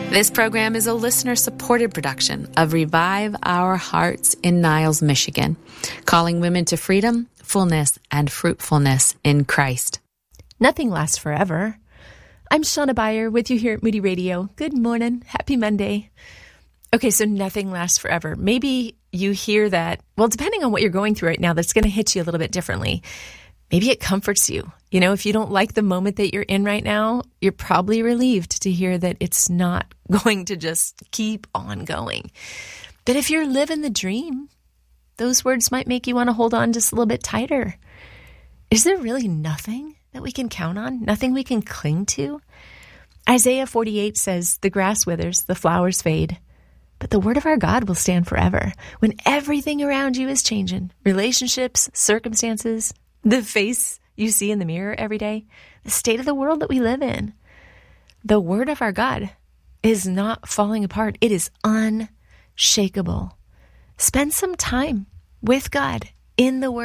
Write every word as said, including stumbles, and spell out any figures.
This program is a listener-supported production of Revive Our Hearts in Niles, Michigan, calling women to freedom, fullness, and fruitfulness in Christ. Nothing lasts forever. I'm Shauna Beyer with you here at Moody Radio. Good morning. Happy Monday. Okay, so nothing lasts forever. Maybe you hear that, well, depending on what you're going through right now, that's going to hit you a little bit differently. Maybe it comforts you. You know, if you don't like the moment that you're in right now, you're probably relieved to hear that it's not going to just keep on going. But if you're living the dream, those words might make you want to hold on just a little bit tighter. Is there really nothing that we can count on? Nothing we can cling to? Isaiah forty-eight says, the grass withers, the flowers fade, but the word of our God will stand forever. When everything around you is changing, relationships, circumstances, the face you see in the mirror every day, the state of the world that we live in, the word of our God is not falling apart. It is unshakable. Spend some time with God in the word.